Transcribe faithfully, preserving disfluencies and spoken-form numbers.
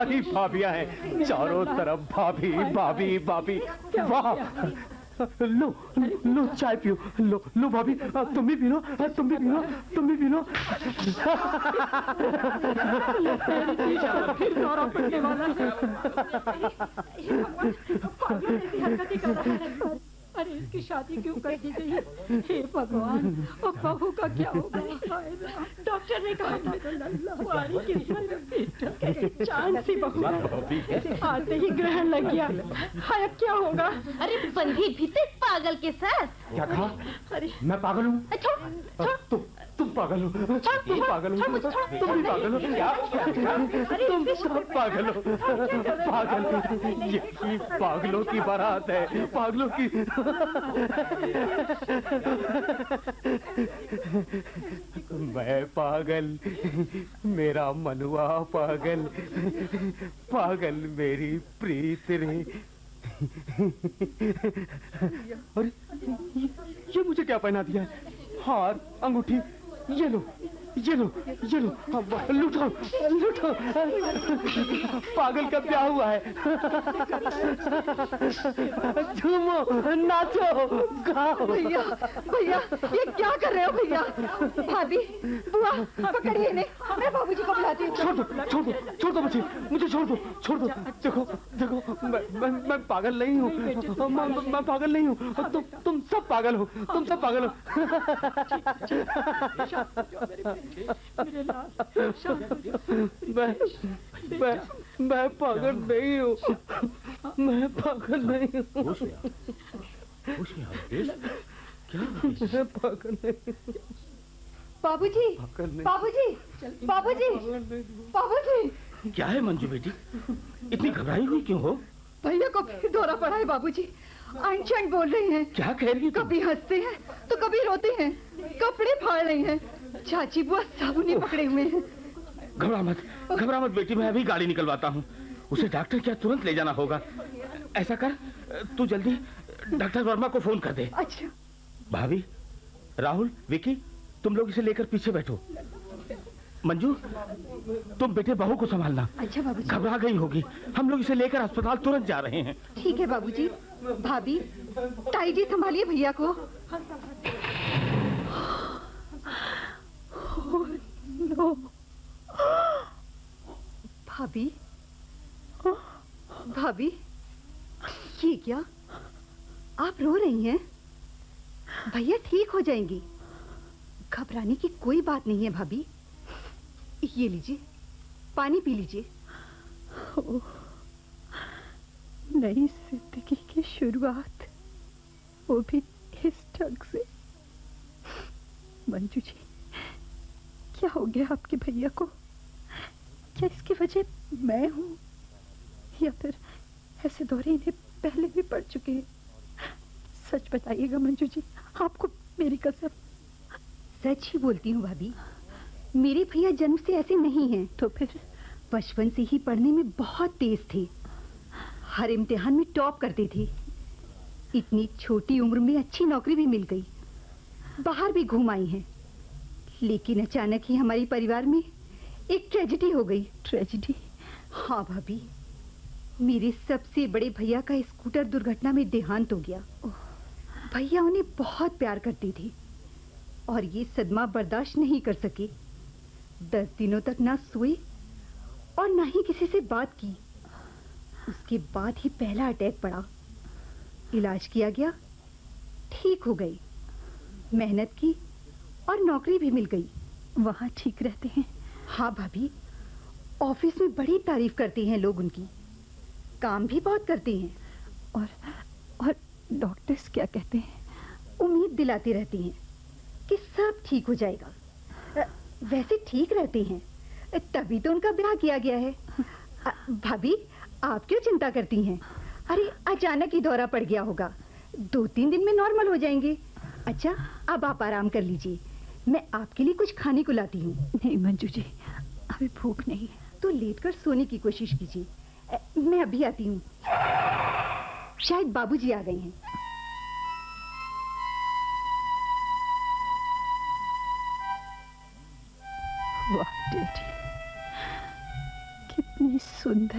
सारी भाभियां हैं, चारों तरफ भाभी भाभी भाभी। वाह, लो लो चाय पियो, लो लो भाभी, तुम भी पी लो, तुम भी पी लो, तुम भी पी लो। फिर दौरा पड़ने वाला है। अरे इसकी शादी क्यों कर दी गई? हे भगवान, अब बहू का क्या होगा? डॉक्टर ने कहा चांद सी बहू, आते ही ग्रहण लग गया। हाय अब क्या होगा? अरे बंधी भी तो पागल के साथ। क्या कहा? अरे मैं पागल हूँ? तुम तुम पागल हो, तुम पागल हो, तुम भी पागल हो, तुम सब पागल हो, पागल। ये पागलों की बारात है, पागलों की। मैं पागल, मेरा मनुआ पागल, पागल मेरी प्रीत रे। अरे ये मुझे क्या पहना दिया है? हार, अंगूठी, ये लो ये लो ये लो, लूटो लूटो। पागल का ब्याह हुआ है। झूमो, नाचो, गाओ। भैया भैया ये क्या कर रहे हो भैया? भाभी, बुआ, पकड़िए इन्हें, मैं बाबूजी को बुलाती हूँ। छोड़ दो छोड़ दो छोड़ दो मुझे, मुझे छोड़ दो छोड़ दो। देखो देखो मैं मैं, मैं पागल नहीं हूँ, मैं, मैं पागल नहीं हूँ। तुम तुम सब पागल हो, तुम सब पागल हो। मैं मैं मैं पागल नहीं हूँ, मैं पागल नहीं हूँ। क्या? मैं पागल नहीं हूँ। बाबूजी, बाबूजी, बाबूजी, बाबूजी। क्या है मंजू बेटी, इतनी घबराई हुई क्यों हो? भैया को फिर दौरा पड़ा है बाबूजी, अनशन बोल रहे हैं। क्या कह रही है? कभी हंसते हैं तो कभी रोते हैं, कपड़े फाड़ रहे हैं, चाची बुआ साबुनी पकड़े हुए हैं। घबरा मत, घबरा मत बेटी, मैं अभी गाड़ी निकलवाता हूँ। उसे डॉक्टर क्या तुरंत ले जाना होगा। ऐसा कर, तू जल्दी डॉक्टर वर्मा को फोन कर दे। अच्छा। भाभी, राहुल, विकी, तुम लोग इसे लेकर पीछे बैठो। मंजू, तुम बेटे बहू को संभालना। अच्छा बाबूजी। घबरा गई होगी, हम लोग इसे लेकर अस्पताल तुरंत जा रहे हैं। ठीक है बाबूजी। भाभी, ताई जी संभालिए भैया को। नो। भाभी, भाभी, ये क्या? आप रो रही हैं? भैया ठीक हो जाएंगी, घबराने की कोई बात नहीं है भाभी। ये लीजिए, पानी पी लीजिए। नई जिंदगी की शुरुआत, वो भी इस ढंग से। मंजू जी, क्या हो गया आपके भैया को? क्या इसकी वजह मैं हूँ, या फिर ऐसे दौरे इन्हें पहले भी पड़ चुके हैं? सच बताइएगा मंजू जी, आपको मेरी कसम। सच ही बोलती हूँ भाभी, मेरे भैया जन्म से ऐसे नहीं हैं। तो फिर? बचपन से ही पढ़ने में बहुत तेज थे, हर इम्तिहान में टॉप करते थे। इतनी छोटी उम्र में अच्छी नौकरी भी मिल गई, बाहर भी घूम आई हैं। लेकिन अचानक ही हमारे परिवार में एक ट्रेजेडी हो गई। ट्रेजेडी? हाँ भाभी, मेरे सबसे बड़े भैया का स्कूटर दुर्घटना में देहांत हो गया। भैया उन्हें बहुत प्यार करते थे और ये सदमा बर्दाश्त नहीं कर सके। दस दिनों तक ना सोए और ना ही किसी से बात की। उसके बाद ही पहला अटैक पड़ा, इलाज किया गया, ठीक हो गई। मेहनत की और नौकरी भी मिल गई। वहाँ ठीक रहते हैं? हाँ भाभी, ऑफिस में बड़ी तारीफ करते हैं लोग उनकी, काम भी बहुत करते हैं। और और डॉक्टर्स क्या कहते हैं? उम्मीद दिलाते रहते हैं कि सब ठीक हो जाएगा। वैसे ठीक रहते हैं, तभी तो उनका ब्याह किया गया है। भाभी, आप क्यों चिंता करती हैं? अरे अचानक ही दौरा पड़ गया होगा, दो तीन दिन में नॉर्मल हो जाएंगे। अच्छा, अब आप आराम कर लीजिए, मैं आपके लिए कुछ खाने को लाती हूँ। नहीं मंजू जी, अभी भूख नहीं है। तो लेटकर सोने की कोशिश कीजिए, मैं अभी आती हूँ। शायद बाबूजी आ गए हैं। वाह बेटी, कितनी सुंदर